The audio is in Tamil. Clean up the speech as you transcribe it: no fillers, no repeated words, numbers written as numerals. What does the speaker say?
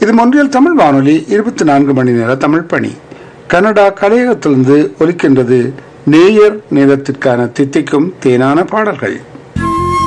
இது மொன்றியல் தமிழ் வானொலி 24 மணி நேர தமிழ் பணி. கனடா கலையகத்திலிருந்து ஒலிக்கின்றது நேயர் நேரத்திற்கான தித்திக்கும் தேனான பாடல்கள்.